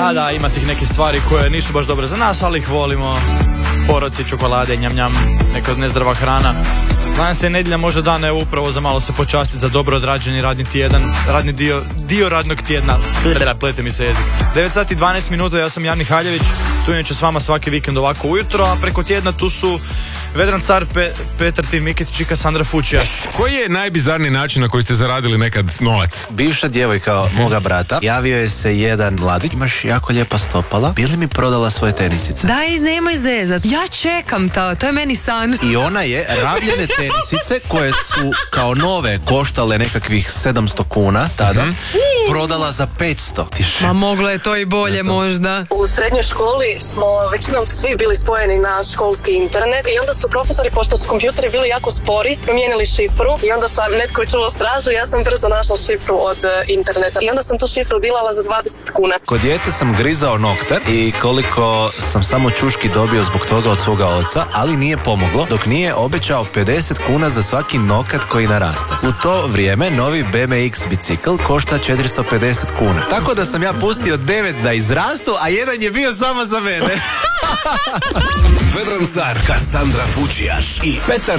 Da, ima tih neke stvari koje nisu baš dobre za nas, ali ih volimo. Poroci, čokolade, njam, neka nezdrava hrana. Danas se nedjelja možda dan, evo upravo za malo se počastiti za dobro odrađeni radni tjedan, radni dio radnog tjedna. Plete mi se jezik. 9 sati 12 minuta, ja sam Jani Haljević, tu inače s vama svaki vikend ovako ujutro, a preko tjedna tu su Vedran Car, Petar Tim Miketić i Kassandra Fučijaš. Koji je najbizarniji način na koji ste zaradili nekad novac? Bivša djevojka moga brata, javio je se jedan mladić, imaš jako lijepa stopala, bi li mi prodala svoje tenisice? Daj, nemoj zezat, ja čekam to je meni san. I ona je rabljene tenisice koje su kao nove koštale nekakvih 700 kuna tada, prodala za 500. Ma moglo je to i bolje možda. U srednjoj školi smo većinom svi bili spojeni na školski internet i onda su profesori, pošto su kompjuteri bili jako spori, promijenili šifru i onda sam netko čuo stražu, ja sam brzo našla šifru od interneta i onda sam tu šifru dilala za 20 kuna. Kod dijete sam grizao nokte i koliko sam samo čuški dobio zbog toga od svoga oca, ali nije pomoglo dok nije obećao 50 kuna za svaki nokat koji naraste. U to vrijeme novi BMX bicikl košta 450 kuna. Tako da sam ja pustio 9 da izrastu, a jedan je bio samo za mene. Vedran Car, Kassandra Fučijaš i Petar